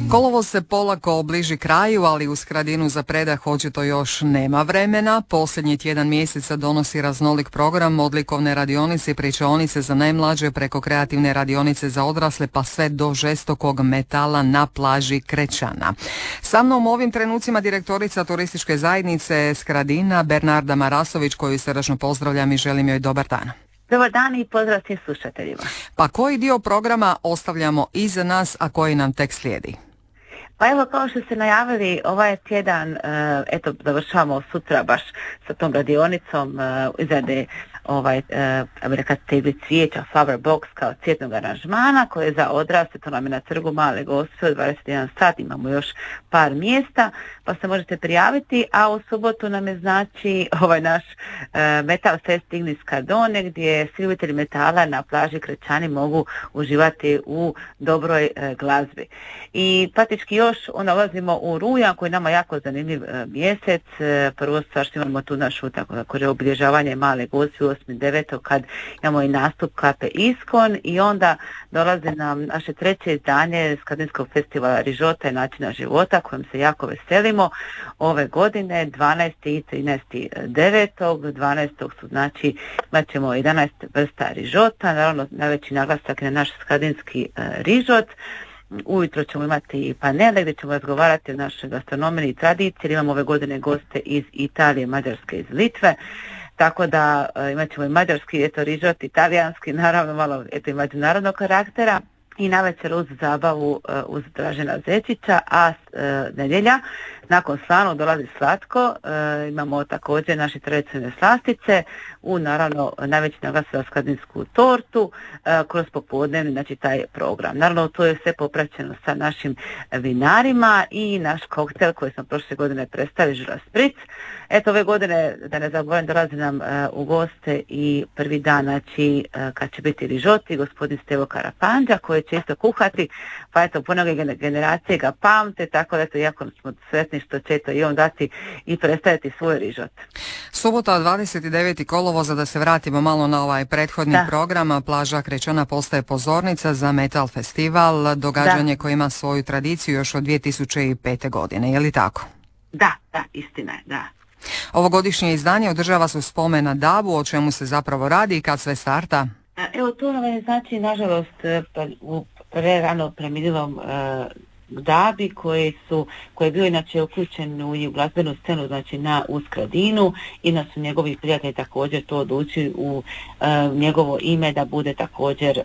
Kolovoz se polako bliži kraju, ali u Skradinu za predah očito još nema vremena. Posljednji tjedan mjeseca donosi raznolik program, od likovne radionice i pričaonice za najmlađe preko kreativne radionice za odrasle pa sve do žestokog metala na plaži Krećana. Sa mnom u ovim trenucima direktorica turističke zajednice Skradina Bernarda Marasović, koju srdačno pozdravljam i želim joj dobar dan. Dobar dan i pozdrav svim slušateljima. Pa koji dio programa ostavljamo iza nas, a koji nam tek slijedi? Pa evo, kao što ste najavili, ovaj tjedan, završavamo sutra baš sa tom radionicom izrade Amerikatebli cvijeća, Flower Box kao cvjetnog aranžmana koje je za odrasle, to nam je na trgu Male Gospe od 21 sat, imamo još par mjesta pa se možete prijaviti, a u subotu nam je znači naš Metal Fest Ignis Cardone gdje svi ljubitelji metala na plaži Krećani mogu uživati u dobroj glazbi. I praktički još ulazimo u rujan koji je nama jako zanimljiv mjesec. Prvo stvar što imamo tu našu tako obilježavanje Male Gospe 8.9. kad imamo i nastup Kape Iskon i onda dolazi nam naše treće izdanje Skradinskog festivala Rižota i načina života kojem se jako veselimo ove godine 12. i 13.9. 12. su znači imat ćemo 11 vrsta rižota, naravno najveći naglasak je na naš skradinski rižot. Ujutro ćemo imati i panele gdje ćemo razgovarati o našoj gastronomiji i tradiciji, jer imamo ove godine goste iz Italije, Mađarske, iz Litve. Tako da imat ćemo i mađarski rižot, italijanski, naravno malo i međunarodnog karaktera i navečer uz zabavu uz Dražena Zečića, a nedjelja nakon slanog dolazi slatko, imamo također naše tradicionalne slastice, u naravno najveći naglasak za skladinsku tortu, kroz popodnevni znači taj program. Naravno to je sve popraćeno sa našim vinarima i naš koktel koji smo prošle godine predstavili, Žula Spritz. Eto ove godine, da ne zaboravim, dolazi nam u goste i prvi dan, znači kad će biti rižoti, gospodin Stevo Karapanđa koji će isto kuhati, pa eto ponoge generacije ga pamte, tako da eto jako smo sretni što će to i on dati i predstaviti svoj rižot. Subota 29. kolovoza, da se vratimo malo na ovaj prethodni program, plaža Krećana postaje pozornica za Metal Festival, događanje koje ima svoju tradiciju još od 2005. godine, je li tako? Da, istina je, da. Ovogodišnje izdanje održava se u spomen na Dabu, o čemu se zapravo radi i kad sve starta? Evo to nam je znači nažalost u prerano preminulom Dabi koji je bio inače uključen u glazbenu scenu znači u Skradinu i da su njegovi prijatelji također to odlučili u njegovo ime da bude također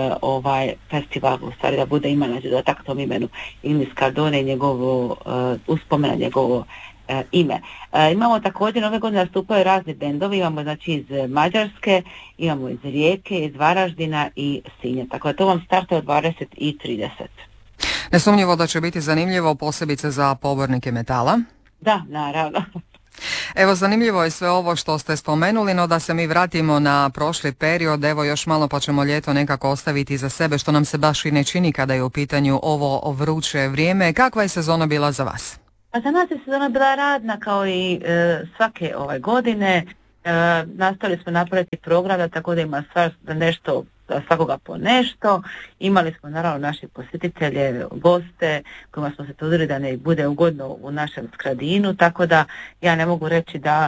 festival, u stvari da bude ima znači dodatak tom imenu Ignis Cardone i njegovo uspomena njegovo ime. Imamo također ove godine nastupaju razni bendovi, imamo znači iz Mađarske, imamo iz Rijeke, iz Varaždina i Sinja, tako da to vam starta od 20:30. Nesumnjivo da će biti zanimljivo, posebice za pobornike metala. Da, naravno. Evo, zanimljivo je sve ovo što ste spomenuli, no da se mi vratimo na prošli period, evo još malo pa ćemo ljeto nekako ostaviti za sebe, što nam se baš i ne čini kada je u pitanju ovo vruće vrijeme. Kakva je sezona bila za vas? Pa za nas je sezona bila radna kao i svake ove godine. Nastavili smo napraviti program da tako da ima nešto, svakoga po nešto. Imali smo naravno naše posjetitelje, goste kojima smo se trudili da ne bude ugodno u našem Skradinu, tako da ja ne mogu reći da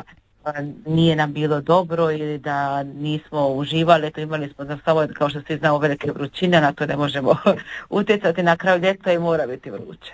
nije nam bilo dobro ili da nismo uživali. To imali smo za samo, kao što svi znamo, velike vrućine, na to ne možemo utjecati, na kraju ljeta i mora biti vruće.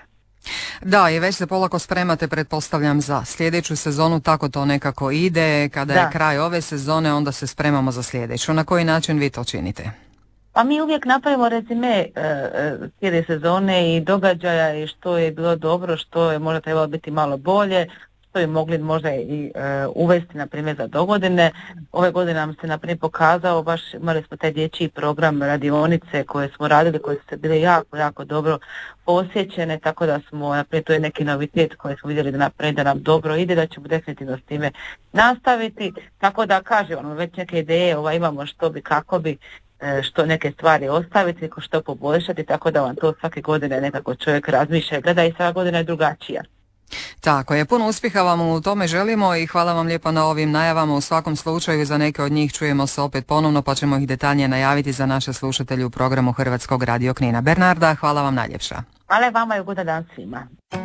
Da, i već se polako spremate, pretpostavljam, za sljedeću sezonu, tako to nekako ide. Kada je kraj ove sezone, onda se spremamo za sljedeću. Na koji način vi to činite? Pa mi uvijek napravimo rezime cijele sezone i događaja i što je bilo dobro, što je možda trebalo biti malo bolje, što je mogli možda i uvesti, na primjer, za dogodine. Ove godine nam se, na primjer, pokazao, baš imali smo taj dječji program radionice koje smo radili, koje su se bile jako, jako dobro posjećene, tako da smo, na primjer, to je neki novitet koji smo vidjeli da nam dobro ide, da ćemo definitivno s time nastaviti. Tako da, kažem, već neke ideje imamo što bi, kako bi, što neke stvari ostaviti, što poboljšati, tako da vam to svake godine nekako čovjek razmišlja i gleda i svaka godina je drugačija. Tako je, puno uspjeha vam u tome želimo i hvala vam lijepo na ovim najavama. U svakom slučaju za neke od njih čujemo se opet ponovno, pa ćemo ih detaljnije najaviti za naše slušatelje u programu Hrvatskog radio Knina. Bernarda, hvala vam najljepša. Hvala vama i ugodan dan svima.